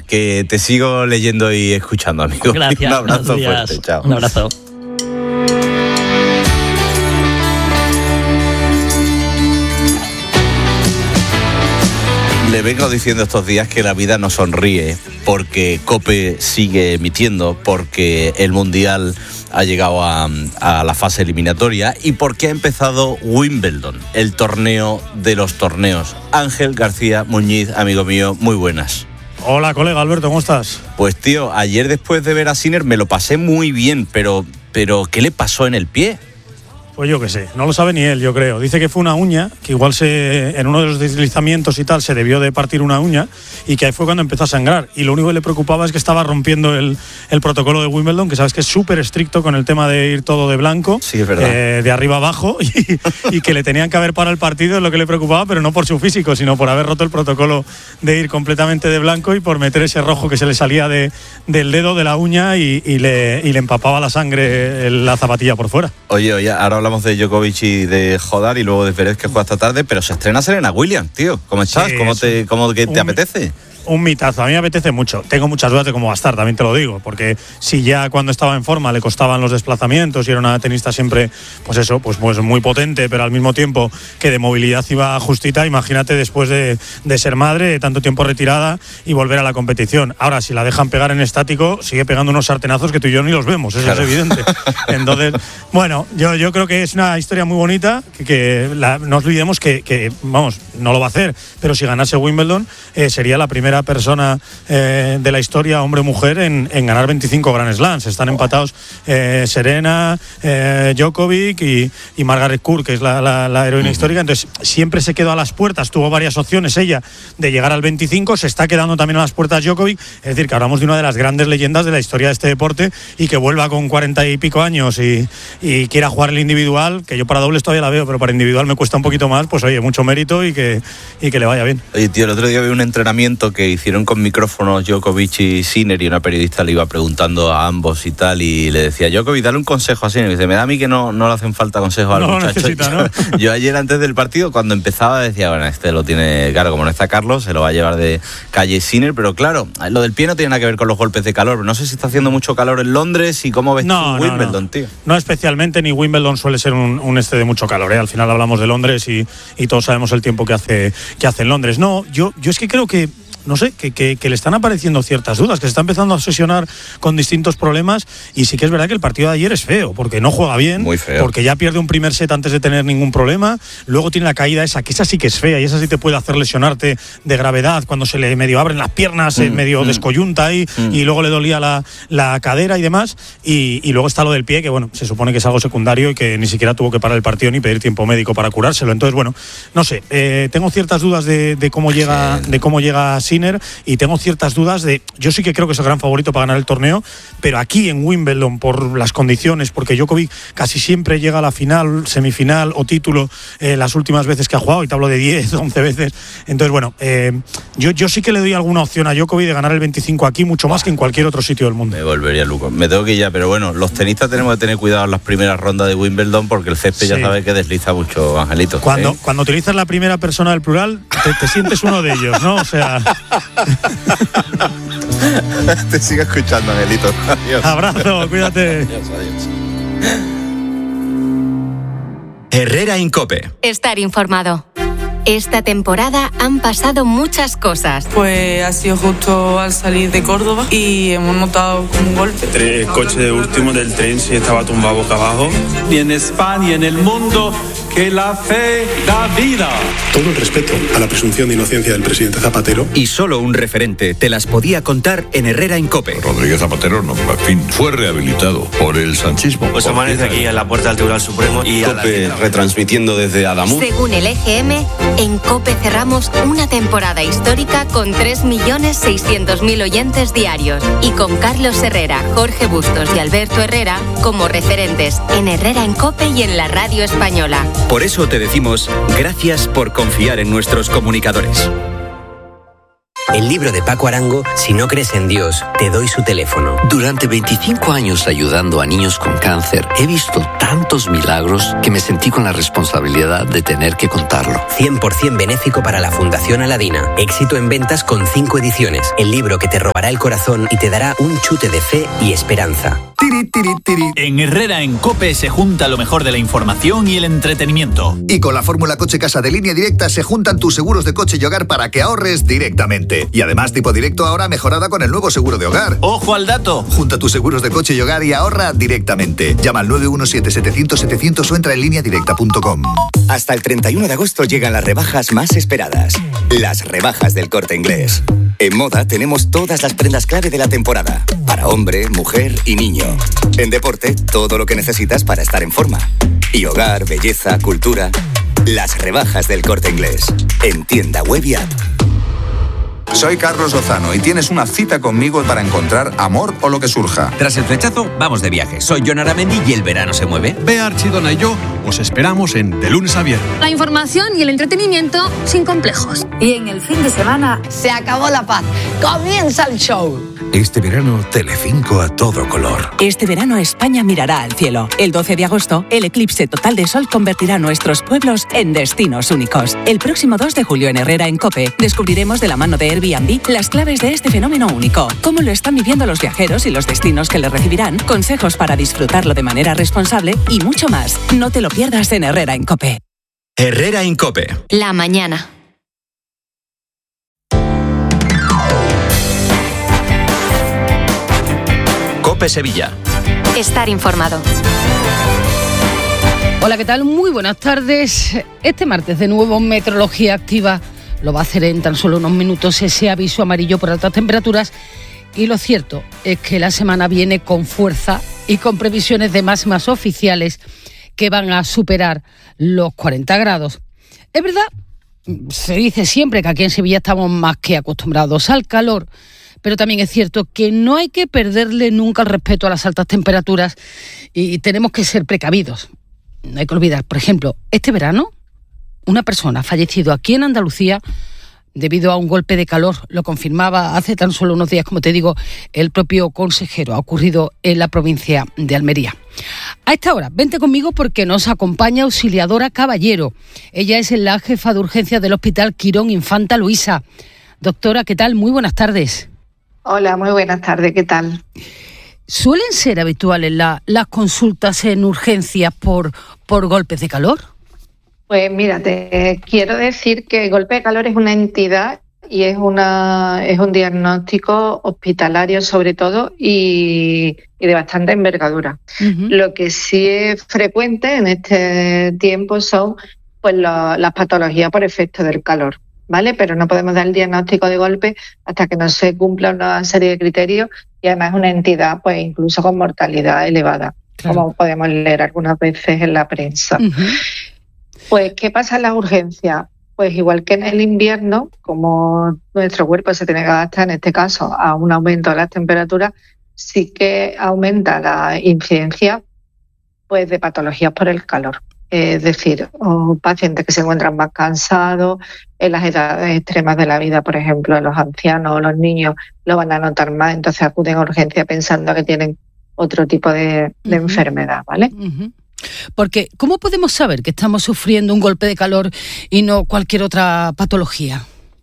que te sigo leyendo y escuchando, amigo. Gracias. Un abrazo fuerte, chao. Un abrazo. Le vengo diciendo estos días que la vida no sonríe porque COPE sigue emitiendo, porque el Mundial ha llegado a la fase eliminatoria y porque ha empezado Wimbledon, el torneo de los torneos. Ángel García Muñiz, amigo mío, muy buenas. Hola, colega Alberto, ¿cómo estás? Pues tío, ayer después de ver a Sinner me lo pasé muy bien, pero ¿qué le pasó en el pie? Pues yo qué sé, no lo sabe ni él, yo creo. Dice que fue una uña, que igual en uno de los deslizamientos y tal se debió de partir una uña y que ahí fue cuando empezó a sangrar. Y lo único que le preocupaba es que estaba rompiendo el protocolo de Wimbledon, que sabes que es súper estricto con el tema de ir todo de blanco, sí, es verdad. De arriba abajo, y que le tenían que haber parado el partido, es lo que le preocupaba, pero no por su físico, sino por haber roto el protocolo de ir completamente de blanco y por meter ese rojo que se le salía del dedo, de la uña, y le empapaba la sangre la zapatilla por fuera. Oye, ahora hablamos de Djokovic y de Jodar y luego de Pérez, que juega esta tarde, pero se estrena Serena Williams, tío. ¿Cómo estás? Sí, ¿Cómo te apetece? Un mitazo, a mí me apetece mucho. Tengo muchas dudas de cómo va a estar, también te lo digo, porque si ya cuando estaba en forma le costaban los desplazamientos y era una tenista siempre, pues muy potente, pero al mismo tiempo que de movilidad iba justita, imagínate después de ser madre, de tanto tiempo retirada y volver a la competición. Ahora, si la dejan pegar en estático, sigue pegando unos sartenazos que tú y yo ni los vemos, eso claro. Es evidente. Entonces, bueno, yo creo que es una historia muy bonita, no olvidemos que, vamos, no lo va a hacer, pero si ganase Wimbledon, sería la primera persona de la historia, hombre o mujer, en ganar 25 Grand Slams. Están empatados Serena, Djokovic y Margaret Court, que es la heroína histórica. Entonces siempre se quedó a las puertas, tuvo varias opciones ella de llegar al 25, se está quedando también a las puertas Djokovic, es decir, que hablamos de una de las grandes leyendas de la historia de este deporte y que vuelva con 40 y pico años y quiera jugar el individual, que yo para dobles todavía la veo, pero para individual me cuesta un poquito más, pues oye, mucho mérito y que le vaya bien. Oye, tío, el otro día vi un entrenamiento que hicieron con micrófonos Djokovic y Sinner y una periodista le iba preguntando a ambos y tal y le decía, Djokovic, dale un consejo a Sinner. Y dice, me da a mí que no le hacen falta consejos al muchacho. ¿No? Yo ayer antes del partido, cuando empezaba, decía, bueno, este lo tiene, claro, como no está Carlos, se lo va a llevar de calle Sinner, pero claro, lo del pie no tiene nada que ver con los golpes de calor. No sé si está haciendo mucho calor en Londres y cómo ves tú Wimbledon, tío. No especialmente, ni Wimbledon suele ser un de mucho calor, ¿eh? Al final hablamos de Londres y todos sabemos el tiempo que hace en Londres. No, yo es que creo que no sé, que le están apareciendo ciertas dudas, que se está empezando a obsesionar con distintos problemas y sí que es verdad que el partido de ayer es feo, porque no juega bien, muy feo, porque ya pierde un primer set antes de tener ningún problema, luego tiene la caída esa, que esa sí que es fea y esa sí te puede hacer lesionarte de gravedad cuando se le medio abren las piernas, medio descoyunta ahí y luego le dolía la cadera y demás, y luego está lo del pie, que bueno, se supone que es algo secundario y que ni siquiera tuvo que parar el partido ni pedir tiempo médico para curárselo, entonces bueno, no sé, tengo ciertas dudas de cómo llega Sinner y tengo ciertas dudas yo sí que creo que es el gran favorito para ganar el torneo, pero aquí en Wimbledon por las condiciones, porque Djokovic casi siempre llega a la final, semifinal o título las últimas veces que ha jugado, y te hablo de 10, 11 veces, entonces bueno, yo sí que le doy alguna opción a Djokovic de ganar el 25 aquí, mucho más que en cualquier otro sitio del mundo. Me volvería loco, me tengo que ir ya, pero bueno, los tenistas tenemos que tener cuidado en las primeras rondas de Wimbledon porque el césped ya sabe que desliza mucho, Angelito. Cuando utilizas la primera persona del plural te sientes uno de ellos, ¿no? O sea... Te sigo escuchando, Angelito. Adiós. Abrazo, cuídate. Adiós. Herrera en COPE. Estar informado. Esta temporada han pasado muchas cosas. Pues ha sido justo al salir de Córdoba y hemos notado como un golpe. El coche de último del tren sí estaba tumbado boca abajo. Y en España y en el mundo, que la fe da vida. Todo el respeto a la presunción de inocencia del presidente Zapatero. Y solo un referente te las podía contar en Herrera en COPE. Rodríguez Zapatero, no, en fin, fue rehabilitado por el sanchismo. Pues amanece aquí en la puerta del Tribunal Supremo y COPE retransmitiendo desde Adamuz. Según el EGM, en COPE cerramos una temporada histórica con 3.600.000 oyentes diarios y con Carlos Herrera, Jorge Bustos y Alberto Herrera como referentes en Herrera en COPE y en la radio española. Por eso te decimos gracias por confiar en nuestros comunicadores. El libro de Paco Arango, Si no crees en Dios, te doy su teléfono. Durante 25 años ayudando a niños con cáncer, he visto tantos milagros que me sentí con la responsabilidad de tener que contarlo. 100% benéfico para la Fundación Aladina. Éxito en ventas con 5 ediciones. El libro que te robará el corazón y te dará un chute de fe y esperanza. Tiri, tiri, tiri. En Herrera en COPE se junta lo mejor de la información y el entretenimiento. Y con la fórmula Coche Casa de Línea Directa se juntan tus seguros de coche y hogar para que ahorres directamente. Y además tipo directo ahora mejorada con el nuevo seguro de hogar. ¡Ojo al dato! Junta tus seguros de coche y hogar y ahorra directamente. Llama al 917-700-700 o entra en lineadirecta.com. Hasta el 31 de agosto llegan las rebajas más esperadas. Las rebajas del Corte Inglés. En moda tenemos todas las prendas clave de la temporada. Para hombre, mujer y niño. En deporte, todo lo que necesitas para estar en forma. Y hogar, belleza, cultura. Las rebajas del Corte Inglés. En tienda web y app. Soy Carlos Lozano y tienes una cita conmigo para encontrar amor o lo que surja. Tras el flechazo, vamos de viaje. Soy Jon Aramendi y el verano se mueve. Bea Archidona y yo os esperamos en De Lunes a Viernes. La información y el entretenimiento sin complejos. Y en el fin de semana se acabó la paz. Comienza el show. Este verano, Telecinco a todo color. Este verano España mirará al cielo. El 12 de agosto, el eclipse total de sol convertirá nuestros pueblos en destinos únicos. El próximo 2 de julio en Herrera en COPE, descubriremos de la mano de Airbnb las claves de este fenómeno único. Cómo lo están viviendo los viajeros y los destinos que le recibirán, consejos para disfrutarlo de manera responsable y mucho más. No te lo pierdas en Herrera en COPE. Herrera en COPE. La mañana. COPE Sevilla. Estar informado. Hola, ¿qué tal? Muy buenas tardes. Este martes de nuevo Meteorología Activa lo va a hacer en tan solo unos minutos ese aviso amarillo por altas temperaturas. Y lo cierto es que la semana viene con fuerza y con previsiones de máximas oficiales que van a superar los 40 grados. Es verdad, se dice siempre que aquí en Sevilla estamos más que acostumbrados al calor, pero también es cierto que no hay que perderle nunca el respeto a las altas temperaturas y tenemos que ser precavidos. No hay que olvidar, por ejemplo, este verano, una persona ha fallecido aquí en Andalucía debido a un golpe de calor. Lo confirmaba hace tan solo unos días, como te digo, el propio consejero. Ha ocurrido en la provincia de Almería. A esta hora, vente conmigo porque nos acompaña Auxiliadora Caballero. Ella es la jefa de urgencias del Hospital Quirón Infanta Luisa. Doctora, ¿qué tal? Muy buenas tardes. Hola, muy buenas tardes. ¿Qué tal? ¿Suelen ser habituales las consultas en urgencias por golpes de calor? Pues mira, te quiero decir que el golpe de calor es una entidad y es un diagnóstico hospitalario sobre todo y de bastante envergadura. Uh-huh. Lo que sí es frecuente en este tiempo son pues las patologías por efecto del calor, ¿vale? Pero no podemos dar el diagnóstico de golpe hasta que no se cumpla una serie de criterios y además es una entidad pues incluso con mortalidad elevada, claro, como podemos leer algunas veces en la prensa. Uh-huh. Pues, ¿qué pasa en las urgencias? Pues igual que en el invierno, como nuestro cuerpo se tiene que adaptar, en este caso, a un aumento de las temperaturas, sí que aumenta la incidencia pues, de patologías por el calor. Es decir, pacientes que se encuentran más cansados, en las edades extremas de la vida, por ejemplo, los ancianos o los niños lo van a notar más, entonces acuden a urgencia pensando que tienen otro tipo de enfermedad, ¿vale? Uh-huh. Porque, ¿cómo podemos saber que estamos sufriendo un golpe de calor y no cualquier otra patología?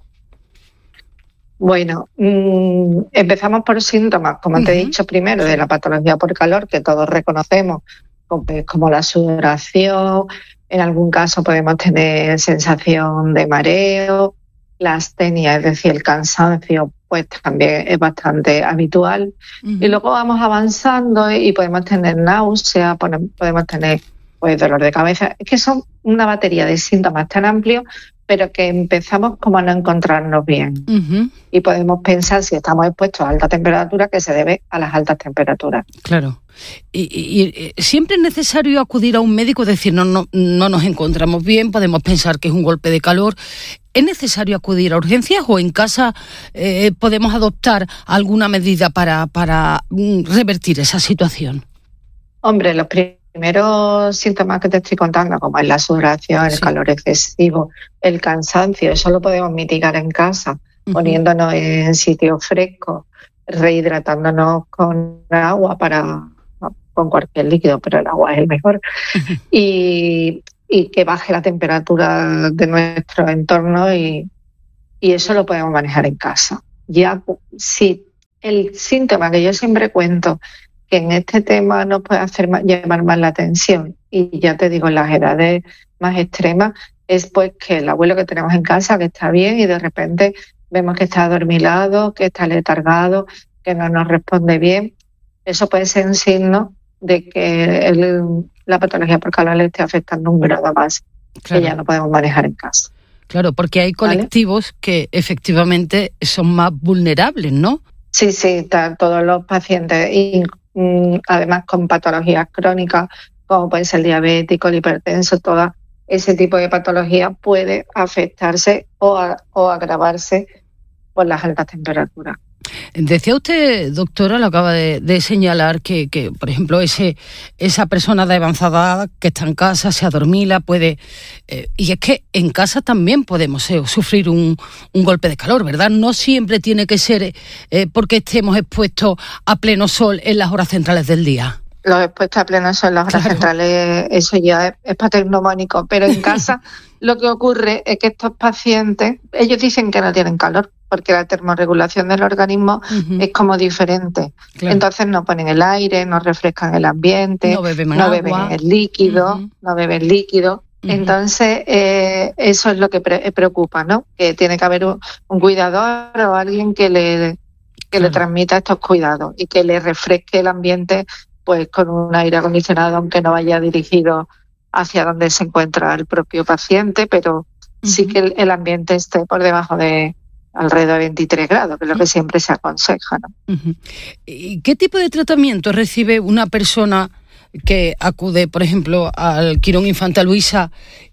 Bueno, empezamos por síntomas, como te he dicho primero, de la patología por calor, que todos reconocemos, como la sudoración, en algún caso podemos tener sensación de mareo, la astenia, es decir, el cansancio, pues también es bastante habitual. Uh-huh. Y luego vamos avanzando y podemos tener náusea, podemos tener pues dolor de cabeza. Es que son una batería de síntomas tan amplios, pero que empezamos como a no encontrarnos bien. Uh-huh. Y podemos pensar si estamos expuestos a alta temperatura que se debe a las altas temperaturas. Claro. Y siempre es necesario acudir a un médico, es decir, no nos encontramos bien, podemos pensar que es un golpe de calor. ¿Es necesario acudir a urgencias o en casa podemos adoptar alguna medida para revertir esa situación? Hombre, los primeros síntomas que te estoy contando, como es la sudoración, el calor excesivo, el cansancio, eso lo podemos mitigar en casa poniéndonos en sitios frescos, rehidratándonos con agua con cualquier líquido, pero el agua es el mejor, y que baje la temperatura de nuestro entorno y eso lo podemos manejar en casa. Ya, si el síntoma que yo siempre cuento, que en este tema nos puede hacer llamar más la atención, y ya te digo, en las edades más extremas, es pues que el abuelo que tenemos en casa, que está bien, y de repente vemos que está adormilado, que está letargado, que no nos responde bien. Eso puede ser un signo de que la patología por calor le esté afectando un grado más, claro, que ya no podemos manejar en casa. Claro, porque hay colectivos, ¿vale?, que efectivamente son más vulnerables, ¿no? Sí, todos los pacientes, y además con patologías crónicas, como puede ser el diabético, el hipertenso, todo ese tipo de patología puede afectarse o agravarse por las altas temperaturas. Decía usted, doctora, lo acaba de señalar, que por ejemplo, esa persona de avanzada edad que está en casa, se adormila, puede... y es que en casa también podemos sufrir un golpe de calor, ¿verdad? No siempre tiene que ser porque estemos expuestos a pleno sol en las horas centrales del día. Los expuestos a pleno sol en las horas centrales, eso ya es paternognomónico, pero en casa lo que ocurre es que estos pacientes, ellos dicen que no tienen calor, porque la termorregulación del organismo es como diferente. Claro. Entonces no ponen el aire, no refrescan el ambiente, no beben el líquido, no beben líquido. Entonces eso es lo que preocupa, ¿no? Que tiene que haber un cuidador o alguien que le transmita estos cuidados y que le refresque el ambiente, pues con un aire acondicionado, aunque no vaya dirigido hacia donde se encuentra el propio paciente, pero sí que el ambiente esté por debajo de alrededor de 23 grados, que es lo que siempre se aconseja, ¿no? ¿Y qué tipo de tratamiento recibe una persona que acude, por ejemplo, al Quirón Infanta Luisa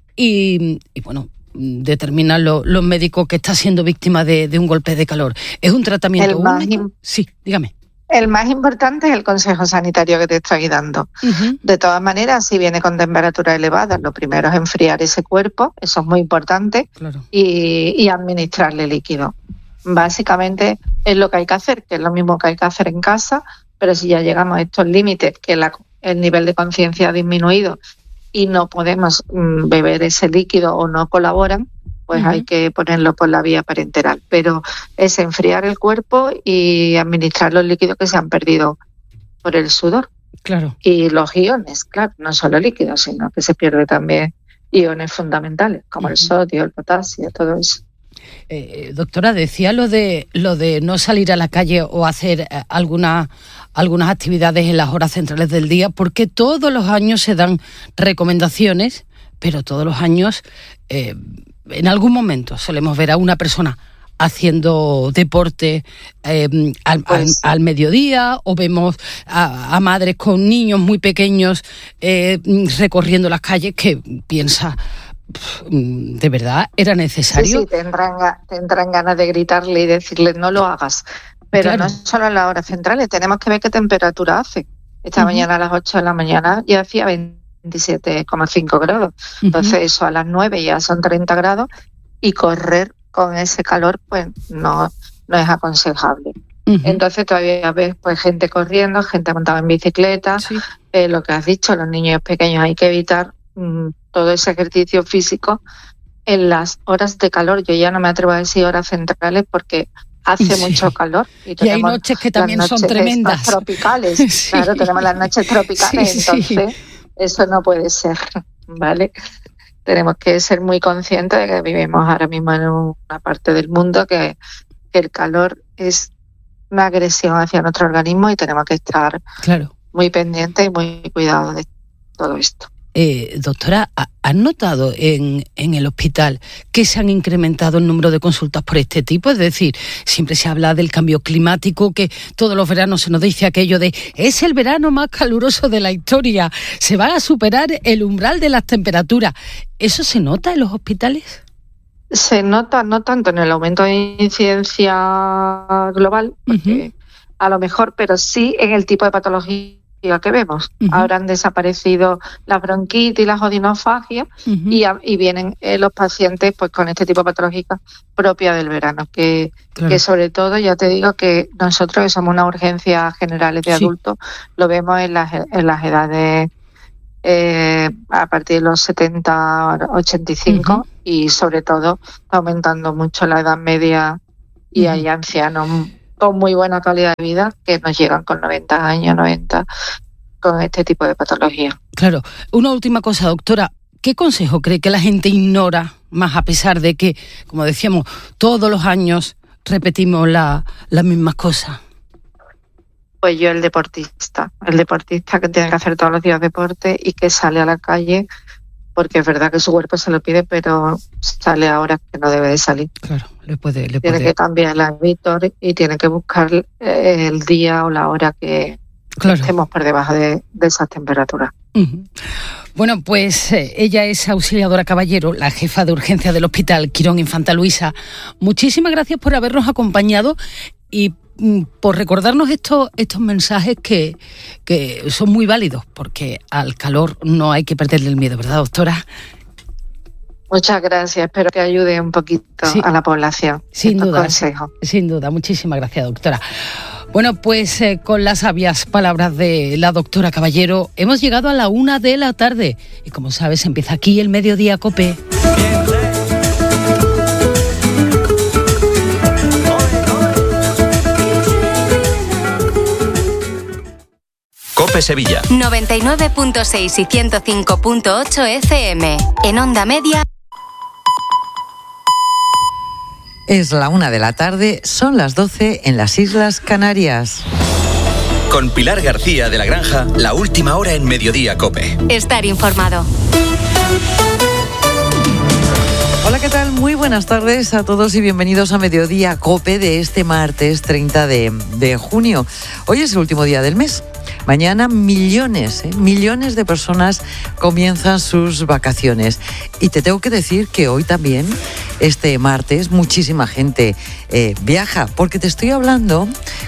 y bueno, determinan los médicos que está siendo víctima de un golpe de calor? ¿Es un tratamiento único? Sí, dígame. El más importante es el consejo sanitario que te estoy dando. De todas maneras, si viene con temperaturas elevadas, lo primero es enfriar ese cuerpo, eso es muy importante, claro, y administrarle líquido. Básicamente es lo que hay que hacer, que es lo mismo que hay que hacer en casa, pero si ya llegamos a estos límites, que el nivel de conciencia ha disminuido y no podemos beber ese líquido o no colaboran, pues hay que ponerlo por la vía parenteral. Pero es enfriar el cuerpo y administrar los líquidos que se han perdido por el sudor. Claro. Y los iones, claro, no solo líquidos, sino que se pierde también iones fundamentales, como el sodio, el potasio, todo eso. Doctora, decía lo de no salir a la calle o hacer algunas actividades en las horas centrales del día, porque todos los años se dan recomendaciones, pero todos los años... en algún momento solemos ver a una persona haciendo deporte al mediodía, o vemos a madres con niños muy pequeños recorriendo las calles, que piensa, ¿de verdad era necesario? Sí, tendrán ganas de gritarle y decirle no lo hagas. Pero claro, no es solo en las horas centrales, tenemos que ver qué temperatura hace. Esta mañana a las 8 de la mañana ya hacía 27,5 grados. Entonces eso a las 9 ya son 30 grados y correr con ese calor pues no es aconsejable. Entonces todavía ves pues gente corriendo, gente montada en bicicleta, lo que has dicho, los niños pequeños, hay que evitar todo ese ejercicio físico en las horas de calor. Yo ya no me atrevo a decir horas centrales porque hace mucho calor. Y hay noches que también son tremendas. Tropicales, claro, tenemos las noches tropicales, entonces... Eso no puede ser, ¿vale? Tenemos que ser muy conscientes de que vivimos ahora mismo en una parte del mundo que el calor es una agresión hacia nuestro organismo y tenemos que estar muy pendientes y muy cuidados de todo esto. Doctora, ¿has notado en el hospital que se han incrementado el número de consultas por este tipo? Es decir, siempre se habla del cambio climático, que todos los veranos se nos dice aquello de es el verano más caluroso de la historia, se va a superar el umbral de las temperaturas. ¿Eso se nota en los hospitales? Se nota no tanto en el aumento de incidencia global, porque a lo mejor, pero sí en el tipo de patología patología que vemos. Ahora han desaparecido la bronquitis y las odinofagias y vienen los pacientes pues con este tipo de patología propia del verano, que sobre todo, ya te digo que nosotros que somos una urgencia generales de adultos, lo vemos en las edades a partir de los 70, 85 y sobre todo está aumentando mucho la edad media y hay ancianos con muy buena calidad de vida que nos llegan con 90 años, con este tipo de patología. Claro. Una última cosa, doctora. ¿Qué consejo cree que la gente ignora más a pesar de que, como decíamos, todos los años repetimos las mismas cosas? Pues yo el deportista que tiene que hacer todos los días deporte y que sale a la calle, porque es verdad que su cuerpo se lo pide, pero sale a horas que no debe de salir. Claro, tiene que cambiar el hábito y tiene que buscar el día o la hora que estemos por debajo de esas temperaturas. Bueno, pues ella es Auxiliadora Caballero, la jefa de urgencia del Hospital Quirón Infanta Luisa. Muchísimas gracias por habernos acompañado y por recordarnos estos mensajes que son muy válidos, porque al calor no hay que perderle el miedo, ¿verdad, doctora? Muchas gracias, espero que ayude un poquito a la población. Sin duda, muchísimas gracias, doctora. Bueno, pues con las sabias palabras de la doctora Caballero hemos llegado a la 1 de la tarde y como sabes empieza aquí el Mediodía COPE. COPE Sevilla 99.6 y 105.8 FM. En onda media. Es la 1 de la tarde, son las 12 en las Islas Canarias. Con Pilar García de la Granja, la última hora en Mediodía COPE. Estar informado. Hola, ¿qué tal? Muy buenas tardes a todos y bienvenidos a Mediodía COPE de este martes 30 de junio. Hoy es el último día del mes. Mañana millones de personas comienzan sus vacaciones. Y te tengo que decir que hoy también, este martes, muchísima gente viaja. Porque te estoy hablando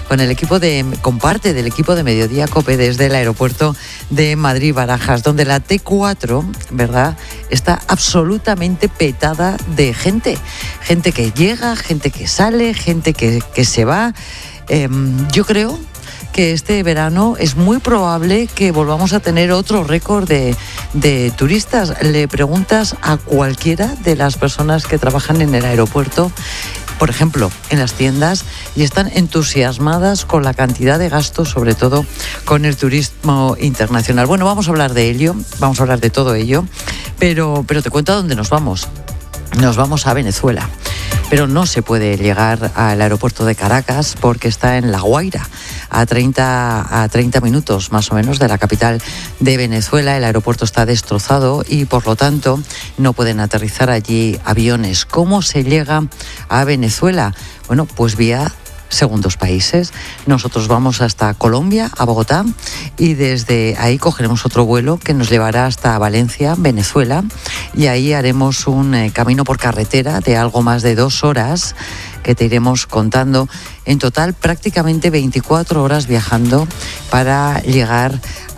con parte del equipo de Mediodía COPE desde el aeropuerto de Madrid-Barajas, donde la T4, ¿verdad?, está absolutamente petada de gente. Gente que llega, gente que sale, gente que se va. Yo creo que este verano es muy probable que volvamos a tener otro récord de turistas. Le preguntas a cualquiera de las personas que trabajan en el aeropuerto, por ejemplo, en las tiendas, y están entusiasmadas con la cantidad de gastos, sobre todo con el turismo internacional. Bueno, vamos a hablar de ello, vamos a hablar de todo ello, pero te cuento a dónde nos vamos. Nos vamos a Venezuela, pero no se puede llegar al aeropuerto de Caracas porque está en La Guaira, a 30 minutos más o menos de la capital de Venezuela. El aeropuerto está destrozado y por lo tanto no pueden aterrizar allí aviones. ¿Cómo se llega a Venezuela? Bueno, pues vía segundos países. Nosotros vamos hasta Colombia, a Bogotá, y desde ahí cogeremos otro vuelo que nos llevará hasta Valencia, Venezuela, y ahí haremos un camino por carretera de algo más de 2 horas que te iremos contando. En total, prácticamente 24 horas viajando para llegar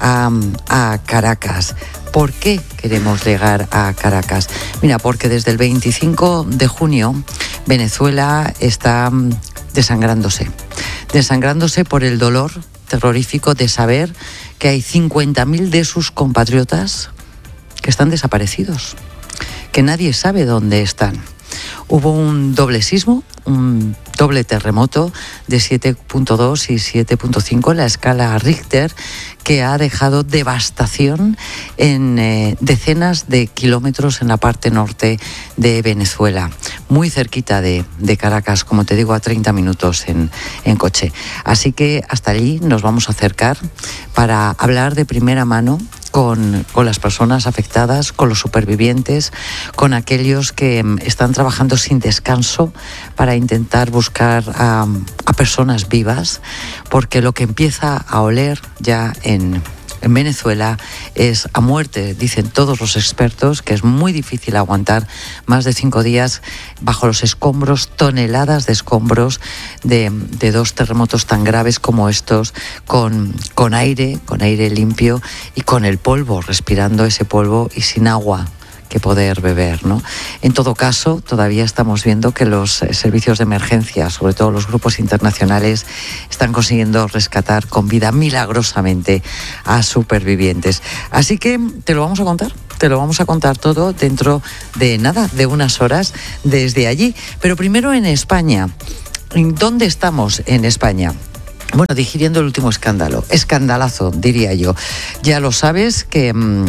a Caracas. ¿Por qué queremos llegar a Caracas? Mira, porque desde el 25 de junio Venezuela está desangrándose por el dolor terrorífico de saber que hay 50.000 de sus compatriotas que están desaparecidos, que nadie sabe dónde están. Hubo un doble sismo, un doble terremoto de 7.2 y 7.5 en la escala Richter, que ha dejado devastación en decenas de kilómetros en la parte norte de Venezuela, muy cerquita de Caracas, como te digo, a 30 minutos en coche. Así que hasta allí nos vamos a acercar para hablar de primera mano con las personas afectadas, con los supervivientes, con aquellos que están trabajando sin descanso para intentar buscar a personas vivas, porque lo que empieza a oler ya en en Venezuela es a muerte, dicen todos los expertos, que es muy difícil aguantar más de 5 días bajo los escombros, toneladas de escombros de 2 terremotos tan graves como estos, con aire limpio y con el polvo, respirando ese polvo y sin agua que poder beber, ¿no? En todo caso, todavía estamos viendo que los servicios de emergencia, sobre todo los grupos internacionales, están consiguiendo rescatar con vida milagrosamente a supervivientes. Así que te lo vamos a contar todo dentro de unas horas desde allí. Pero primero en España. ¿Dónde estamos en España? Bueno, digiriendo el último escandalazo, diría yo. Ya lo sabes que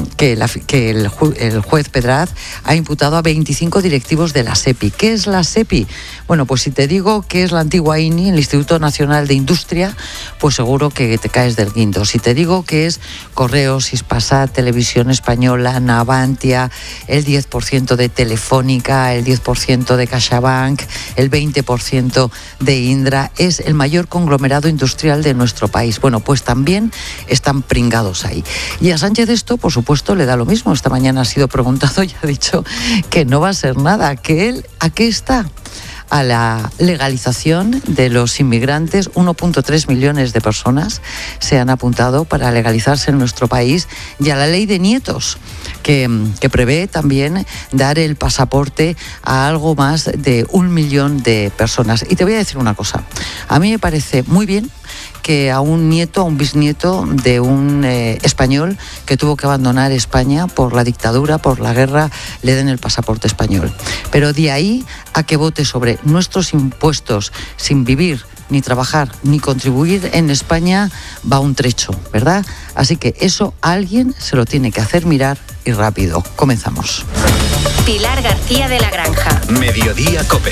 el juez Pedraz ha imputado a 25 directivos de la SEPI. ¿Qué es la SEPI? Bueno, pues si te digo que es la antigua INI, el Instituto Nacional de Industria, pues seguro que te caes del guindo. Si te digo que es Correos, Hispasat, Televisión Española, Navantia, el 10% de Telefónica, el 10% de CaixaBank, el 20% de Indra, es el mayor conglomerado industrial de nuestro país. Bueno, pues también están pringados ahí. Y a Sánchez esto, por supuesto, le da lo mismo. Esta mañana ha sido preguntado y ha dicho que no va a ser nada, que él, ¿a qué está? A la legalización de los inmigrantes. 1.3 millones de personas se han apuntado para legalizarse en nuestro país, y a la ley de nietos, que prevé también dar el pasaporte a algo más de 1 millón de personas. Y te voy a decir una cosa, a mí me parece muy bien que a un nieto, a un bisnieto de un español que tuvo que abandonar España por la dictadura, por la guerra, le den el pasaporte español. Pero de ahí a que vote sobre nuestros impuestos sin vivir, ni trabajar, ni contribuir en España, va un trecho, ¿verdad? Así que eso alguien se lo tiene que hacer mirar, y rápido. Comenzamos. Pilar García de la Granja. Mediodía COPE.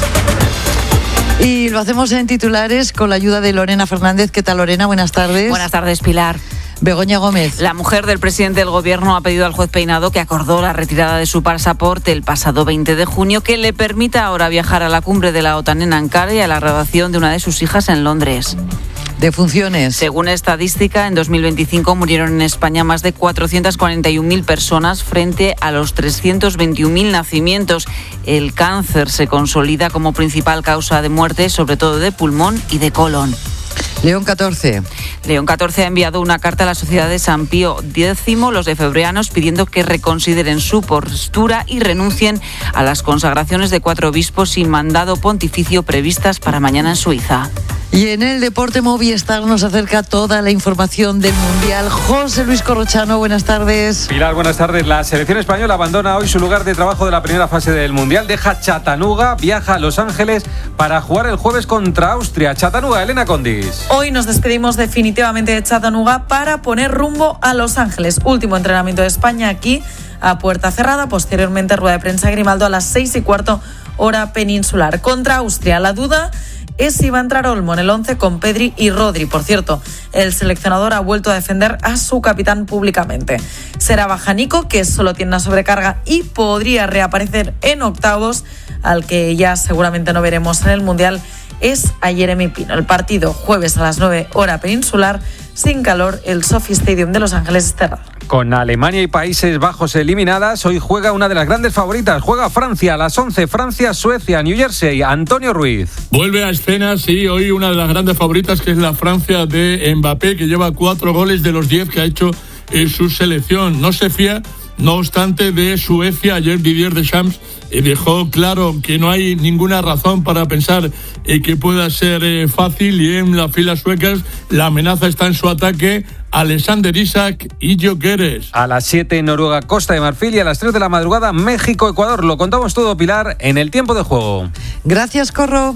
Y lo hacemos en titulares con la ayuda de Lorena Fernández. ¿Qué tal, Lorena? Buenas tardes. Buenas tardes, Pilar. Begoña Gómez. La mujer del presidente del Gobierno ha pedido al juez Peinado, que acordó la retirada de su pasaporte el pasado 20 de junio, que le permita ahora viajar a la cumbre de la OTAN en Ankara y a la graduación de una de sus hijas en Londres. Defunciones. Según estadística, en 2025 murieron en España más de 441.000 personas frente a los 321.000 nacimientos. El cáncer se consolida como principal causa de muerte, sobre todo de pulmón y de colon. León XIV. León XIV ha enviado una carta a la Sociedad de San Pío X, los efebreanos, pidiendo que reconsideren su postura y renuncien a las consagraciones de 4 obispos sin mandado pontificio previstas para mañana en Suiza. Y en el deporte, Movistar nos acerca toda la información del Mundial. José Luis Corrochano, buenas tardes. Pilar, buenas tardes. La selección española abandona hoy su lugar de trabajo de la primera fase del Mundial, deja Chattanooga, viaja a Los Ángeles para jugar el jueves contra Austria. Chattanooga, Elena Condis. Hoy nos despedimos definitivamente de Chattanooga para poner rumbo a Los Ángeles. Último entrenamiento de España aquí a puerta cerrada. Posteriormente, rueda de prensa Grimaldo a las 6:15 hora peninsular. Contra Austria, la duda es si va a entrar Olmo en el 11 con Pedri y Rodri. Por cierto, el seleccionador ha vuelto a defender a su capitán públicamente. Será baja Nico, que solo tiene una sobrecarga y podría reaparecer en octavos, al que ya seguramente no veremos en el Mundial, es a Jeremy Pino. El partido jueves a las 9 hora peninsular, sin calor, el SoFi Stadium de Los Ángeles es cerrado. Con Alemania y Países Bajos eliminadas, hoy juega una de las grandes favoritas. Juega Francia a las 11, Francia-Suecia, New Jersey. Antonio Ruiz. Vuelve a escena, sí, hoy una de las grandes favoritas, que es la Francia de Mbappé, que lleva 4 goles de los 10 que ha hecho en su selección. No se fía, no obstante, de Suecia. Ayer Didier Deschamps dejó claro que no hay ninguna razón para pensar que pueda ser fácil, y en las filas suecas la amenaza está en su ataque. Alexander Isak y Gyökeres. A las 7 Noruega, Costa de Marfil, y a las 3 de la madrugada México, Ecuador. Lo contamos todo, Pilar, en el tiempo de juego. Gracias, Corro.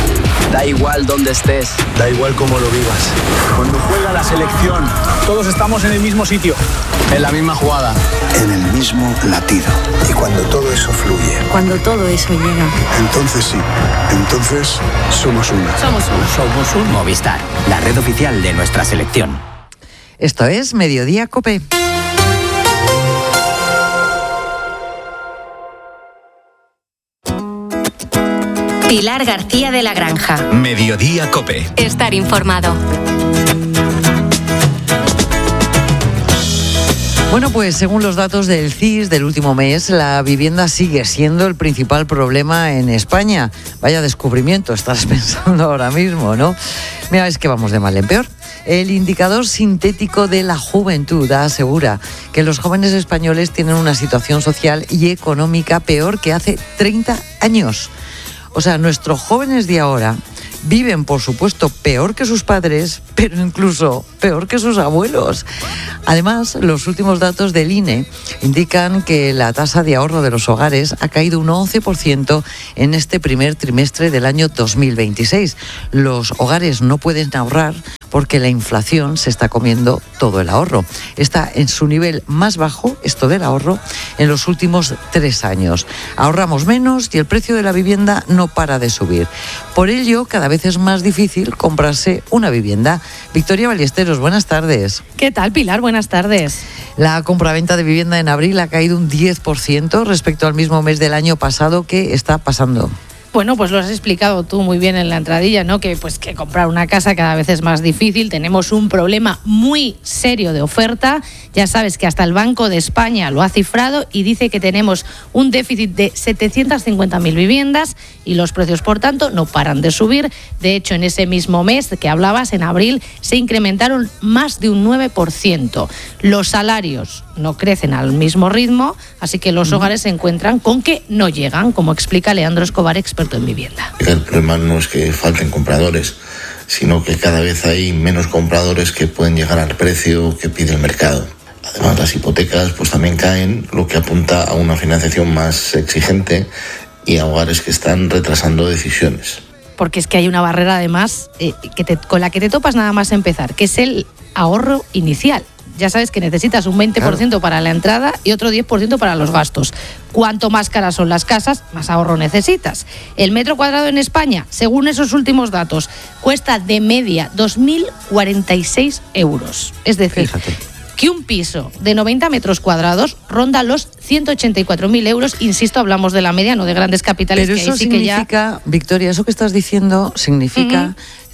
Da igual dónde estés, da igual cómo lo vivas. Cuando juega la selección, todos estamos en el mismo sitio, en la misma jugada, en el mismo latido. Y cuando todo eso fluye, cuando todo eso llega, entonces sí, entonces somos uno. Somos uno. Movistar, la red oficial de nuestra selección. Esto es Mediodía COPE. Pilar García de la Granja. Mediodía COPE. Estar informado. Bueno, pues según los datos del CIS del último mes, la vivienda sigue siendo el principal problema en España. Vaya descubrimiento, estás pensando ahora mismo, ¿no? Mira, es que vamos de mal en peor. El indicador sintético de la juventud asegura que los jóvenes españoles tienen una situación social y económica peor que hace 30 años. O sea, nuestros jóvenes de ahora viven, por supuesto, peor que sus padres, pero incluso peor que sus abuelos. Además, los últimos datos del INE indican que la tasa de ahorro de los hogares ha caído un 11% en este primer trimestre del año 2026. Los hogares no pueden ahorrar porque la inflación se está comiendo todo el ahorro. Está en su nivel más bajo, esto del ahorro, en los últimos 3 años. Ahorramos menos y el precio de la vivienda no para de subir. Por ello, cada vez es más difícil comprarse una vivienda. Victoria Ballesteros, buenas tardes. ¿Qué tal, Pilar? Buenas tardes. La compraventa de vivienda en abril ha caído un 10% respecto al mismo mes del año pasado. ¿Qué está pasando? Bueno, pues lo has explicado tú muy bien en la entradilla, ¿no? Que comprar una casa cada vez es más difícil. Tenemos un problema muy serio de oferta. Ya sabes que hasta el Banco de España lo ha cifrado y dice que tenemos un déficit de 750.000 viviendas y los precios, por tanto, no paran de subir. De hecho, en ese mismo mes que hablabas, en abril, se incrementaron más de un 9%. Los salarios no crecen al mismo ritmo, así que los hogares se encuentran con que no llegan, como explica Leandro Escobar, experto en vivienda. El problema no es que falten compradores, sino que cada vez hay menos compradores que pueden llegar al precio que pide el mercado. Además, las hipotecas pues también caen, lo que apunta a una financiación más exigente y a hogares que están retrasando decisiones. Porque es que hay una barrera, además, con la que te topas nada más empezar, que es el ahorro inicial. Ya sabes que necesitas un 20% para la entrada y otro 10% para los gastos. Cuanto más caras son las casas, más ahorro necesitas. El metro cuadrado en España, según esos últimos datos, cuesta de media 2.046 euros. Es decir, fíjate, que un piso de 90 metros cuadrados ronda los 184.000 euros. Insisto, hablamos de la media, no de grandes capitales. Pero que eso ahí sí significa, que ya... Victoria, eso que estás diciendo significa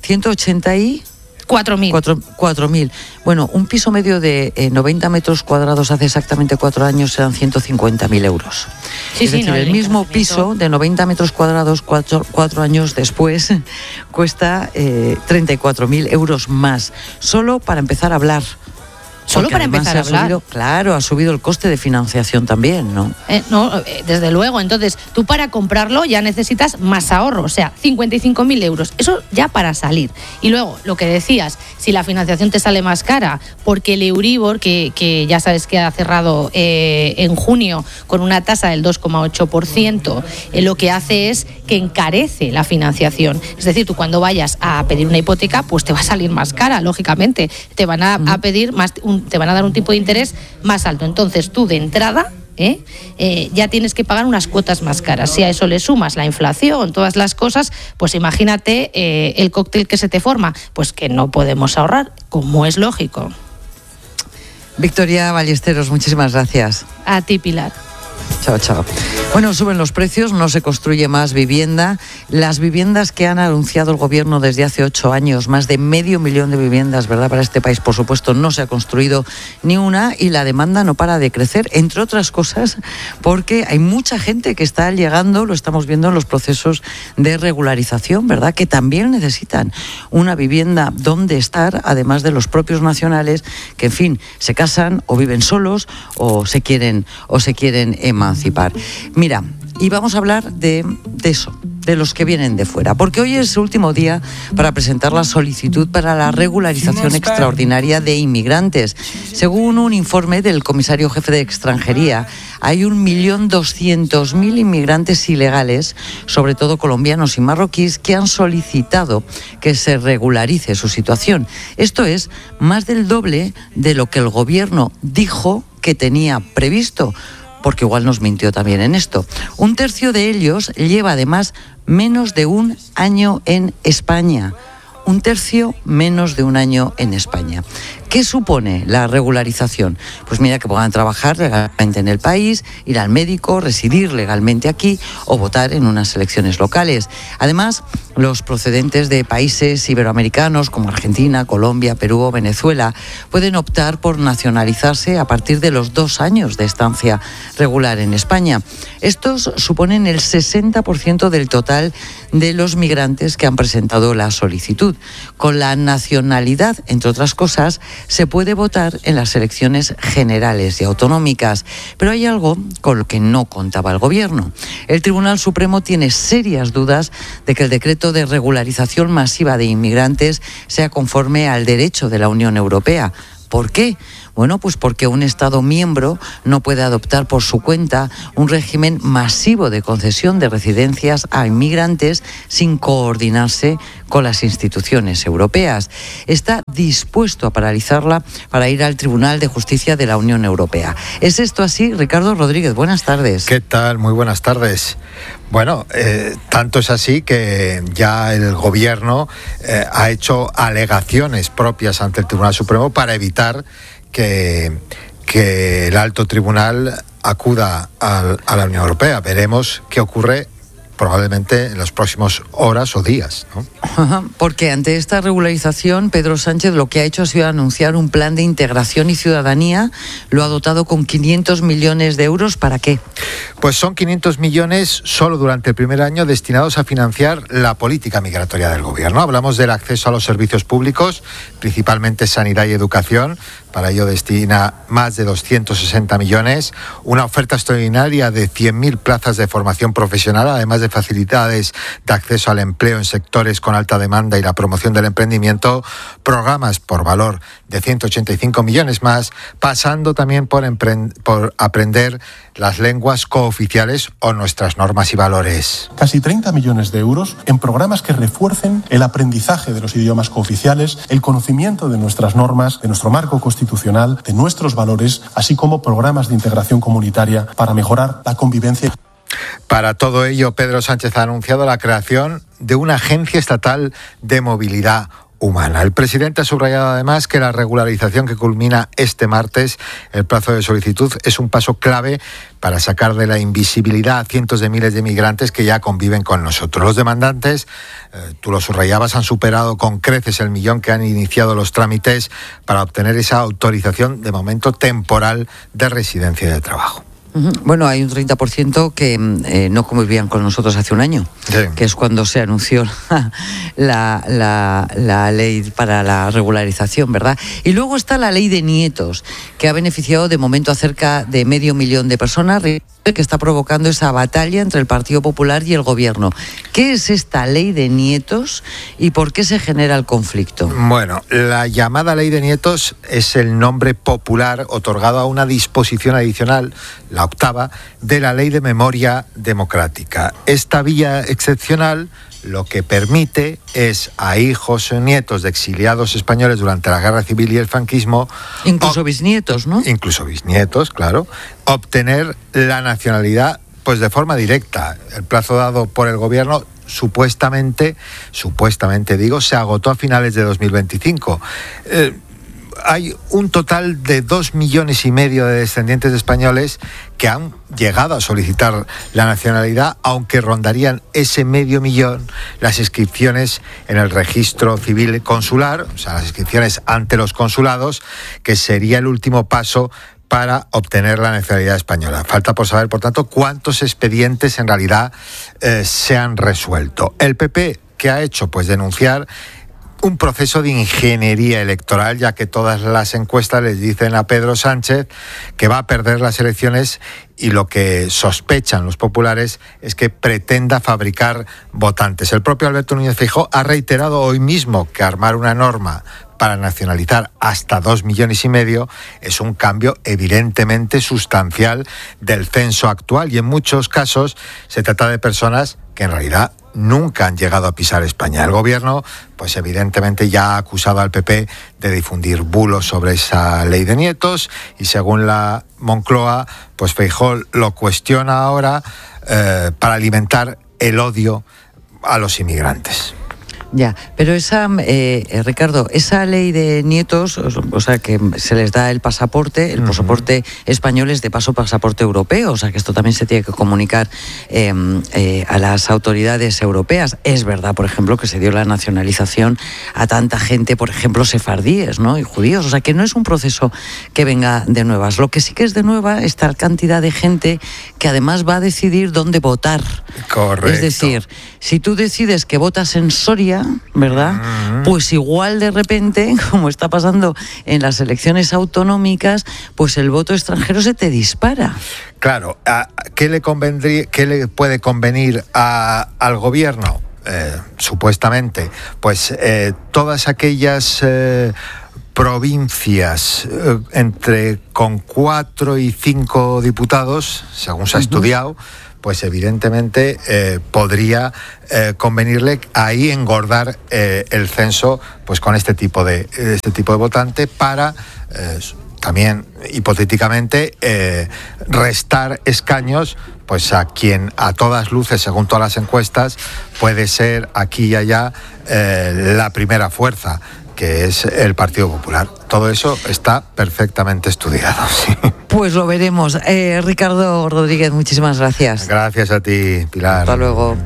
4.000. Bueno, un piso medio de 90 metros cuadrados hace exactamente 4 años serán 150.000 euros. Sí, es decir, no, el mismo piso de 90 metros cuadrados 4 años después cuesta 34.000 euros más, solo para empezar a hablar. Solo para empezar a hablar. Ha subido el coste de financiación también, ¿no? Desde luego. Entonces, tú para comprarlo ya necesitas más ahorro, o sea, 55.000 euros. Eso ya para salir. Y luego, lo que decías, si la financiación te sale más cara, porque el Euribor, que ya sabes que ha cerrado en junio con una tasa del 2,8%, lo que hace es que encarece la financiación. Es decir, tú cuando vayas a pedir una hipoteca, pues te va a salir más cara, lógicamente. Te van a pedir te van a dar un tipo de interés más alto. Entonces tú de entrada ya tienes que pagar unas cuotas más caras. Si a eso le sumas la inflación, todas las cosas, pues imagínate el cóctel que se te forma. Pues que no podemos ahorrar, como es lógico. Victoria Ballesteros, muchísimas gracias. A ti, Pilar. Chao, chao. Bueno, suben los precios, no se construye más vivienda. Las viviendas que han anunciado el gobierno desde hace 8 años, más de 500.000 de viviendas, ¿verdad? Para este país, por supuesto, no se ha construido ni una y la demanda no para de crecer, entre otras cosas, porque hay mucha gente que está llegando, lo estamos viendo en los procesos de regularización, ¿verdad? Que también necesitan una vivienda donde estar, además de los propios nacionales, que, en fin, se casan o viven solos o se quieren emancipar. Mira, y vamos a hablar de eso, de los que vienen de fuera, porque hoy es el último día para presentar la solicitud para la regularización extraordinaria de inmigrantes. Según un informe del comisario jefe de extranjería, hay 1.200.000 inmigrantes ilegales, sobre todo colombianos y marroquíes, que han solicitado que se regularice su situación. Esto es más del doble de lo que el gobierno dijo que tenía previsto, porque igual nos mintió también en esto. Un tercio de ellos lleva además menos de un año en España. Un tercio menos de un año en España. ¿Qué supone la regularización? Pues mira, que puedan trabajar legalmente en el país, ir al médico, residir legalmente aquí o votar en unas elecciones locales. Además, los procedentes de países iberoamericanos como Argentina, Colombia, Perú o Venezuela pueden optar por nacionalizarse a partir de los 2 años de estancia regular en España. Estos suponen el 60% del total de los migrantes que han presentado la solicitud. Con la nacionalidad, entre otras cosas, se puede votar en las elecciones generales y autonómicas. Pero hay algo con lo que no contaba el Gobierno. El Tribunal Supremo tiene serias dudas de que el decreto de regularización masiva de inmigrantes sea conforme al derecho de la Unión Europea. ¿Por qué? Bueno, pues porque un Estado miembro no puede adoptar por su cuenta un régimen masivo de concesión de residencias a inmigrantes sin coordinarse con las instituciones europeas. Está dispuesto a paralizarla para ir al Tribunal de Justicia de la Unión Europea. ¿Es esto así? Ricardo Rodríguez, buenas tardes. ¿Qué tal? Muy buenas tardes. Bueno, tanto es así que ya el Gobierno ha hecho alegaciones propias ante el Tribunal Supremo para evitar que el alto tribunal acuda a la Unión Europea. Veremos qué ocurre probablemente en las próximas horas o días, ¿no? Porque ante esta regularización, Pedro Sánchez lo que ha hecho ha sido anunciar un plan de integración y ciudadanía. Lo ha dotado con 500 millones de euros. ¿Para qué? Pues son 500 millones solo durante el primer año destinados a financiar la política migratoria del Gobierno. Hablamos del acceso a los servicios públicos, principalmente sanidad y educación. Para ello destina más de 260 millones, una oferta extraordinaria de 100.000 plazas de formación profesional, además de facilidades de acceso al empleo en sectores con alta demanda y la promoción del emprendimiento, programas por valor de 185 millones más, pasando también por aprender las lenguas cooficiales o nuestras normas y valores. Casi 30 millones de euros en programas que refuercen el aprendizaje de los idiomas cooficiales, el conocimiento de nuestras normas, de nuestro marco constitucional, de nuestros valores, así como programas de integración comunitaria para mejorar la convivencia. Para todo ello, Pedro Sánchez ha anunciado la creación de una agencia estatal de movilidad humana. El presidente ha subrayado además que la regularización que culmina este martes, el plazo de solicitud, es un paso clave para sacar de la invisibilidad a cientos de miles de migrantes que ya conviven con nosotros. Los demandantes, tú lo subrayabas, han superado con creces el 1 millón que han iniciado los trámites para obtener esa autorización de momento temporal de residencia y de trabajo. Bueno, hay un 30% que no convivían con nosotros hace un año, sí, que es cuando se anunció la ley para la regularización, ¿verdad? Y luego está la ley de nietos, que ha beneficiado de momento a cerca de 500.000 de personas, que está provocando esa batalla entre el Partido Popular y el Gobierno. ¿Qué es esta ley de nietos y por qué se genera el conflicto? Bueno, la llamada ley de nietos es el nombre popular otorgado a una disposición adicional, la octava, de la Ley de Memoria Democrática. Esta vía excepcional lo que permite es a hijos o nietos de exiliados españoles durante la Guerra Civil y el franquismo... Incluso bisnietos, ¿no? Incluso bisnietos, claro. Obtener la nacionalidad pues de forma directa. El plazo dado por el Gobierno supuestamente digo, se agotó a finales de 2025. Hay un total de 2,5 millones de descendientes de españoles que han llegado a solicitar la nacionalidad, aunque rondarían ese 500.000 las inscripciones en el registro civil consular, o sea, las inscripciones ante los consulados, que sería el último paso para obtener la nacionalidad española. Falta por saber, por tanto, cuántos expedientes en realidad se han resuelto. El PP, ¿qué ha hecho? Pues denunciar un proceso de ingeniería electoral, ya que todas las encuestas les dicen a Pedro Sánchez que va a perder las elecciones, y lo que sospechan los populares es que pretenda fabricar votantes. El propio Alberto Núñez Feijóo ha reiterado hoy mismo que armar una norma para nacionalizar hasta 2,5 millones es un cambio evidentemente sustancial del censo actual, y en muchos casos se trata de personas que en realidad nunca han llegado a pisar España. El Gobierno, pues evidentemente ya ha acusado al PP de difundir bulos sobre esa ley de nietos, y según la Moncloa, pues Feijóo lo cuestiona ahora para alimentar el odio a los inmigrantes. Ya, pero esa, Ricardo, esa ley de nietos, o sea, que se les da el pasaporte español es de paso pasaporte europeo, o sea, que esto también se tiene que comunicar a las autoridades europeas. Es verdad, por ejemplo, que se dio la nacionalización a tanta gente, por ejemplo, sefardíes, ¿no? Y judíos, o sea, que no es un proceso que venga de nuevas. Lo que sí que es de nueva es tal cantidad de gente que además va a decidir dónde votar. Correcto. Es decir, si tú decides que votas en Soria, ¿verdad? Pues igual de repente, como está pasando en las elecciones autonómicas, pues el voto extranjero se te dispara. Claro, ¿qué le puede convenir al gobierno? Supuestamente, pues todas aquellas provincias con 4 y 5 diputados, según se ha estudiado, pues evidentemente podría convenirle ahí engordar el censo, pues con este tipo de votante para también hipotéticamente restar escaños pues a quien a todas luces, según todas las encuestas, puede ser aquí y allá la primera fuerza, que es el Partido Popular. Todo eso está perfectamente estudiado. Sí. Pues lo veremos. Ricardo Rodríguez, muchísimas gracias. Gracias a ti, Pilar. Hasta luego.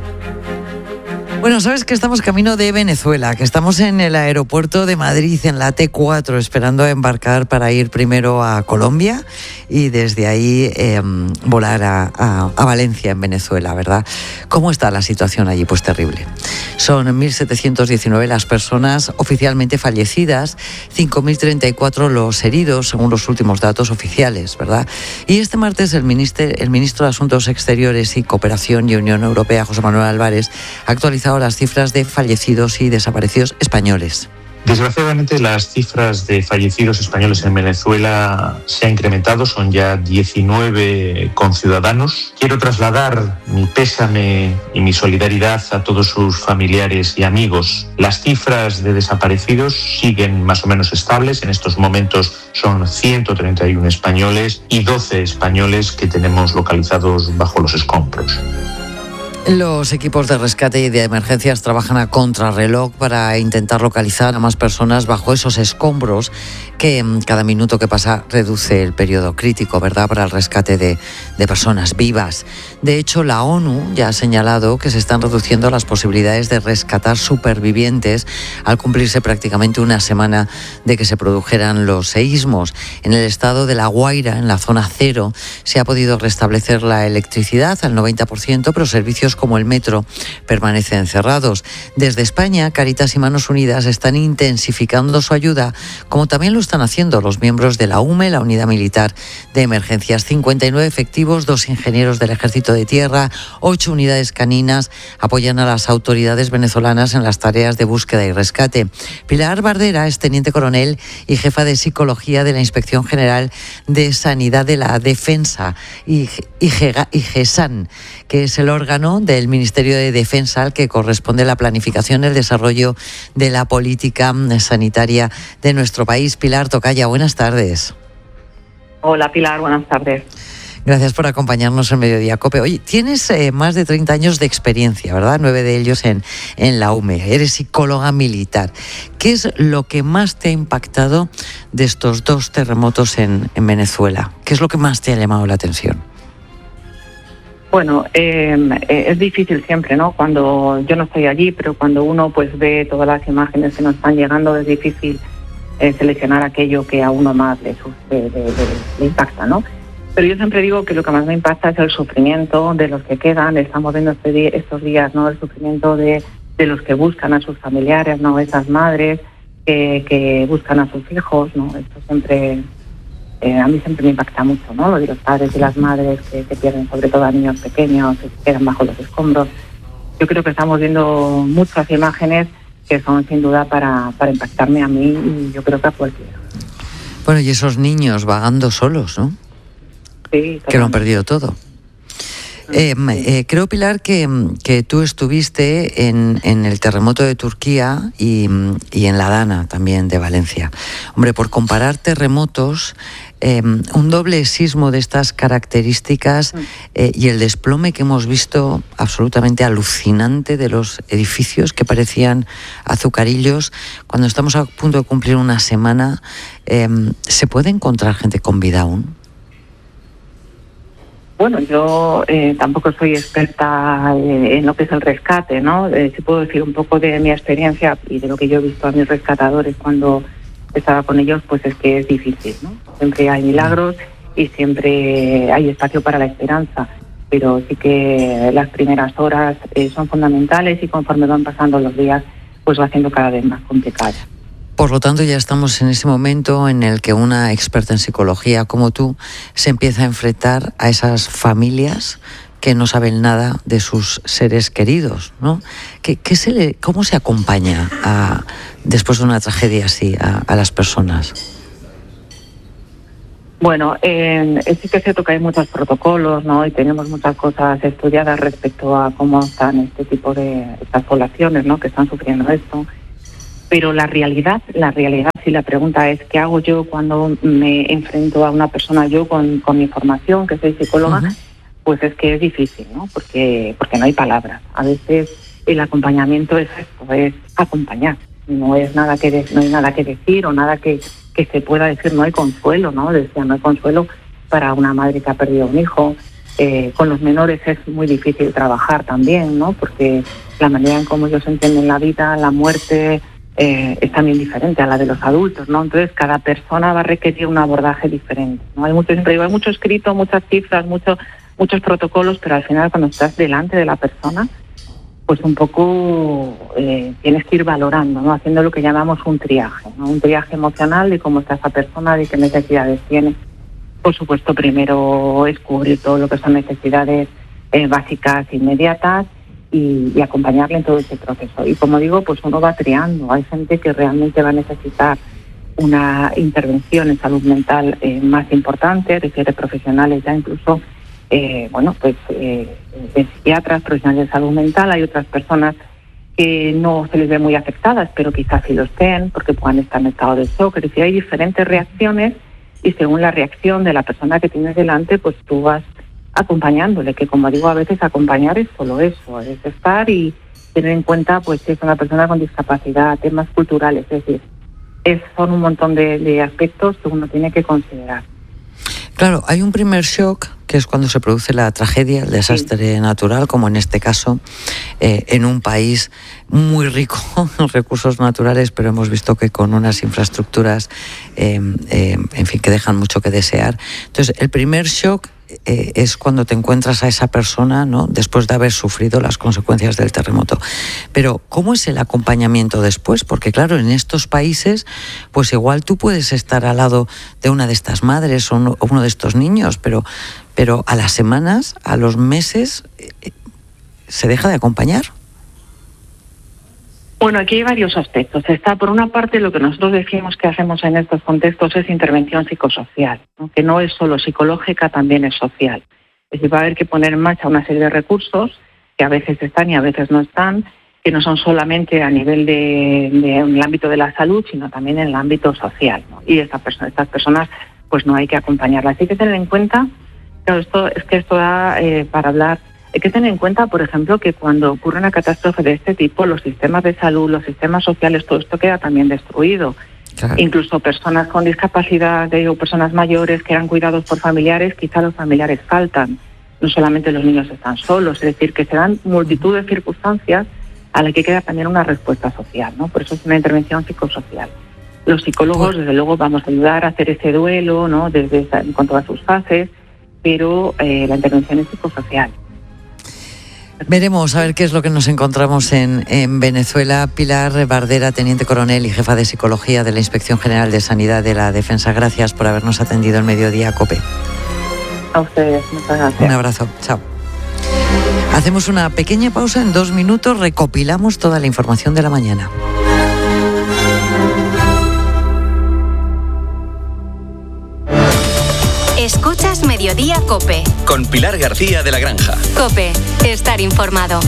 Bueno, sabes que estamos camino de Venezuela, que estamos en el aeropuerto de Madrid, en la T4, esperando a embarcar para ir primero a Colombia y desde ahí volar a Valencia, en Venezuela, ¿verdad? ¿Cómo está la situación allí? Pues terrible. Son 1.719 las personas oficialmente fallecidas, 5.034 los heridos, según los últimos datos oficiales, ¿verdad? Y este martes el ministro de Asuntos Exteriores y Cooperación y Unión Europea, José Manuel Álvarez, ha actualizado las cifras de fallecidos y desaparecidos españoles. Desgraciadamente, las cifras de fallecidos españoles en Venezuela se han incrementado, son ya 19 conciudadanos. Quiero trasladar mi pésame y mi solidaridad a todos sus familiares y amigos. Las cifras de desaparecidos siguen más o menos estables. En estos momentos son 131 españoles y 12 españoles que tenemos localizados bajo los escombros. Los equipos de rescate y de emergencias trabajan a contrarreloj para intentar localizar a más personas bajo esos escombros que cada minuto que pasa reduce el periodo crítico, ¿verdad?, para el rescate de personas vivas. De hecho, la ONU ya ha señalado que se están reduciendo las posibilidades de rescatar supervivientes al cumplirse prácticamente una semana de que se produjeran los seísmos. En el estado de La Guaira, en la zona cero, se ha podido restablecer la electricidad al 90%, pero servicios como el metro permanecen cerrados. Desde España, Cáritas y Manos Unidas están intensificando su ayuda, como también lo están haciendo los miembros de la UME, la Unidad Militar de Emergencias. 59 efectivos, 2 ingenieros del Ejército de Tierra, 8 unidades caninas apoyan a las autoridades venezolanas en las tareas de búsqueda y rescate. Pilar Bardera es teniente coronel y jefa de Psicología de la Inspección General de Sanidad de la Defensa, IGESAN, que es el órgano del Ministerio de Defensa al que corresponde la planificación y el desarrollo de la política sanitaria de nuestro país. Pilar Tocaya, buenas tardes. Hola Pilar, buenas tardes. Gracias por acompañarnos en Mediodía COPE. Oye, tienes más de 30 años de experiencia, ¿verdad? 9 de ellos en la UME. Eres psicóloga militar. ¿Qué es lo que más te ha impactado de estos 2 terremotos en Venezuela? ¿Qué es lo que más te ha llamado la atención? Bueno, es difícil siempre, ¿no? Cuando yo no estoy allí, pero cuando uno pues ve todas las imágenes que nos están llegando, es difícil seleccionar aquello que a uno más le impacta, ¿no? Pero yo siempre digo que lo que más me impacta es el sufrimiento de los que quedan. Estamos viendo estos días, ¿no?, el sufrimiento de los que buscan a sus familiares, ¿no?, esas madres que buscan a sus hijos, ¿no? Esto siempre... a mí siempre me impacta mucho, ¿no?, lo de los padres y las madres que pierden sobre todo a niños pequeños, que se quedan bajo los escombros. Yo creo que estamos viendo muchas imágenes que son sin duda para impactarme a mí y yo creo que a cualquiera. Bueno, y esos niños vagando solos, ¿no? Sí, que lo han perdido todo. Creo, Pilar, que tú estuviste en el terremoto de Turquía y en la Dana también de Valencia. Hombre, por comparar terremotos, un doble sismo de estas características y el desplome que hemos visto absolutamente alucinante de los edificios que parecían azucarillos, cuando estamos a punto de cumplir una semana, ¿se puede encontrar gente con vida aún? Bueno, yo tampoco soy experta en lo que es el rescate, ¿no? Sí puedo decir un poco de mi experiencia y de lo que yo he visto a mis rescatadores cuando estaba con ellos, pues es que es difícil, ¿no? Siempre hay milagros y siempre hay espacio para la esperanza, pero sí que las primeras horas son fundamentales y conforme van pasando los días, pues va siendo cada vez más complicado. Por lo tanto, ya estamos en ese momento en el que una experta en psicología como tú se empieza a enfrentar a esas familias que no saben nada de sus seres queridos, ¿no? ¿Cómo se acompaña después de una tragedia así a las personas? Bueno, sí que es cierto que hay muchos protocolos, ¿no? Y tenemos muchas cosas estudiadas respecto a cómo están estas poblaciones, ¿no? Que están sufriendo esto. Pero la realidad, si la pregunta es ¿qué hago yo cuando me enfrento a una persona yo con mi formación, que soy psicóloga? Uh-huh. Pues es que es difícil, ¿no? Porque no hay palabras. A veces el acompañamiento es esto, es acompañar. No hay nada que decir o nada que se pueda decir. No hay consuelo, ¿no? Decía, no hay consuelo para una madre que ha perdido un hijo. Con los menores es muy difícil trabajar también, ¿no? Porque la manera en cómo ellos entienden la vida, la muerte, es también diferente a la de los adultos, ¿no? Entonces cada persona va a requerir un abordaje diferente, ¿no? Hay mucho escrito, muchas cifras, muchos protocolos, pero al final cuando estás delante de la persona, pues un poco tienes que ir valorando, ¿no? Haciendo lo que llamamos un triaje, ¿no? Un triaje emocional de cómo está esa persona, de qué necesidades tiene. Por supuesto, primero es cubrir todo lo que son necesidades básicas inmediatas y acompañarle en todo ese proceso. Y como digo, pues uno va triando. Hay gente que realmente va a necesitar una intervención en salud mental más importante, de profesionales ya incluso, de psiquiatras, profesionales de salud mental. Hay otras personas que no se les ve muy afectadas, pero quizás sí lo estén, porque puedan estar en estado de shock. Es decir, hay diferentes reacciones y según la reacción de la persona que tienes delante, pues tú vas acompañándole, que como digo, a veces acompañar es solo eso, es estar y tener en cuenta pues si es una persona con discapacidad, temas culturales, es decir, son un montón de aspectos que uno tiene que considerar. Claro, hay un primer shock, que es cuando se produce la tragedia, el desastre natural, como en este caso, en un país muy rico en recursos naturales, pero hemos visto que con unas infraestructuras, en fin, que dejan mucho que desear. Entonces, el primer shock es cuando te encuentras a esa persona, ¿no? Después de haber sufrido las consecuencias del terremoto. Pero, ¿cómo es el acompañamiento después? Porque, claro, en estos países, pues igual tú puedes estar al lado de una de estas madres o uno de estos niños, pero a las semanas, a los meses, ¿se deja de acompañar? Bueno, aquí hay varios aspectos. Está, por una parte, lo que nosotros decimos que hacemos en estos contextos es intervención psicosocial, ¿no? Que no es solo psicológica, también es social. Es decir, va a haber que poner en marcha una serie de recursos que a veces están y a veces no están, que no son solamente a nivel del ámbito de la salud, sino también en el ámbito social, ¿no? Y estas personas, pues no hay que acompañarlas. Hay que tener en cuenta, claro, esto da para hablar. Hay que tener en cuenta, por ejemplo, que cuando ocurre una catástrofe de este tipo, los sistemas de salud, los sistemas sociales, todo esto queda también destruido. Claro. Incluso personas con discapacidad o personas mayores que eran cuidados por familiares, quizá los familiares faltan. No solamente los niños están solos, es decir, que se dan multitud de circunstancias a las que queda también una respuesta social, ¿no? Por eso es una intervención psicosocial. Los psicólogos, desde luego, vamos a ayudar a hacer ese duelo, ¿no? Con todas sus fases, pero la intervención es psicosocial. Veremos a ver qué es lo que nos encontramos en Venezuela. Pilar Bardera, teniente coronel y jefa de psicología de la Inspección General de Sanidad de la Defensa. Gracias por habernos atendido en Mediodía COPE. A ustedes, muchas gracias. Un abrazo, chao. Hacemos una pequeña pausa, en 2 minutos recopilamos toda la información de la mañana. Escuchas Mediodía Cope. Con Pilar García de la Granja. Cope, estar informado.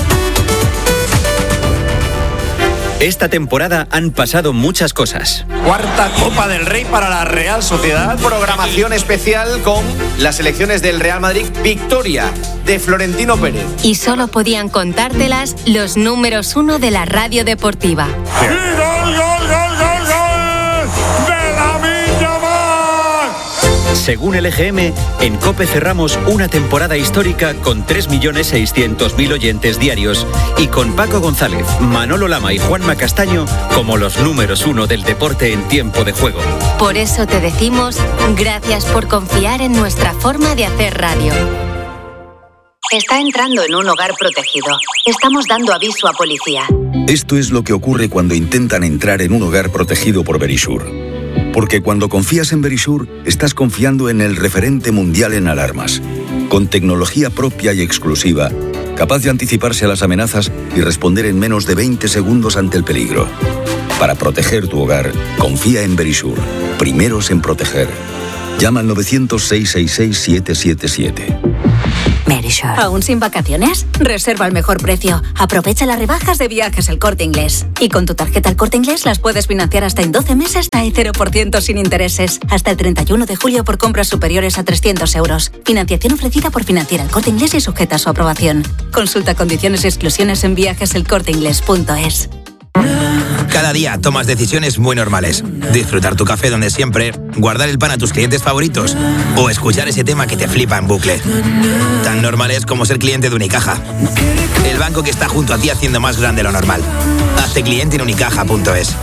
Esta temporada han pasado muchas cosas. Cuarta Copa del Rey para la Real Sociedad. Programación especial con las selecciones del Real Madrid. Victoria de Florentino Pérez. Y solo podían contártelas los números 1 de la radio deportiva. ¡Gol, gol, gol, gol, gol! ¡De Lamine Yamal! Según el EGM, en COPE cerramos una temporada histórica con 3.600.000 oyentes diarios y con Paco González, Manolo Lama y Juanma Castaño como los números 1 del deporte en tiempo de juego. Por eso te decimos gracias por confiar en nuestra forma de hacer radio. Está entrando en un hogar protegido. Estamos dando aviso a policía. Esto es lo que ocurre cuando intentan entrar en un hogar protegido por Verisure. Porque cuando confías en Verisure, estás confiando en el referente mundial en alarmas. Con tecnología propia y exclusiva, capaz de anticiparse a las amenazas y responder en menos de 20 segundos ante el peligro. Para proteger tu hogar, confía en Verisure. Primeros en proteger. Llama al 900-666-777. Verisure. ¿Aún sin vacaciones? Reserva al mejor precio. Aprovecha las rebajas de Viajes El Corte Inglés. Y con tu tarjeta El Corte Inglés las puedes financiar hasta en 12 meses hasta el 0% sin intereses. Hasta el 31 de julio por compras superiores a 300 euros. Financiación ofrecida por Financiera El Corte Inglés y sujeta a su aprobación. Consulta condiciones y exclusiones en viajeselcorteinglés.es. Cada día tomas decisiones muy normales. Disfrutar tu café donde siempre, guardar el pan a tus clientes favoritos o escuchar ese tema que te flipa en bucle. Tan normales como ser cliente de Unicaja. El banco que está junto a ti haciendo más grande lo normal. Hazte cliente en unicaja.es.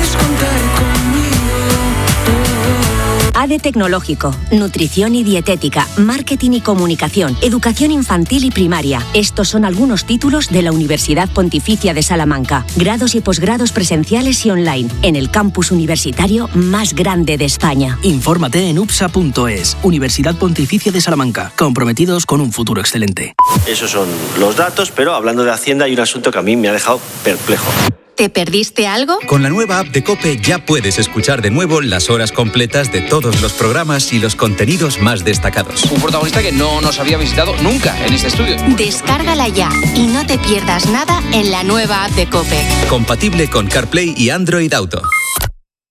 ADE Tecnológico, Nutrición y Dietética, Marketing y Comunicación, Educación Infantil y Primaria. Estos son algunos títulos de la Universidad Pontificia de Salamanca. Grados y posgrados presenciales y online, en el campus universitario más grande de España. Infórmate en upsa.es, Universidad Pontificia de Salamanca, comprometidos con un futuro excelente. Esos son los datos, pero hablando de Hacienda hay un asunto que a mí me ha dejado perplejo. ¿Te perdiste algo? Con la nueva app de COPE ya puedes escuchar de nuevo las horas completas de todos los programas y los contenidos más destacados. Un protagonista que no nos había visitado nunca en este estudio. Descárgala ya y no te pierdas nada en la nueva app de COPE. Compatible con CarPlay y Android Auto.